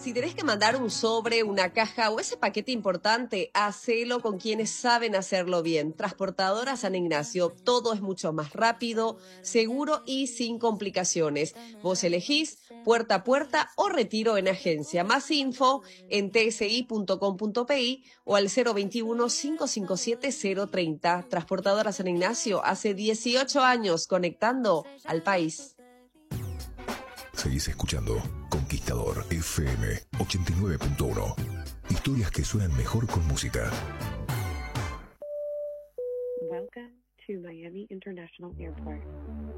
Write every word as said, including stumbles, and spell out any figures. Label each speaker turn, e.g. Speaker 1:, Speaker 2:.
Speaker 1: Si tenés que mandar un sobre, una caja o ese paquete importante, hacelo con quienes saben hacerlo bien. Transportadora San Ignacio, todo es mucho más rápido, seguro y sin complicaciones. Vos elegís puerta a puerta o retiro en agencia. Más info en t s i punto com punto p i o al cero veintiuno, cinco cinco siete, cero treinta. Transportadora San Ignacio, hace dieciocho años conectando al país.
Speaker 2: Seguís escuchando Conquistador F M ochenta y nueve punto uno. Historias que suenan mejor con música.
Speaker 3: Welcome to Miami International Airport.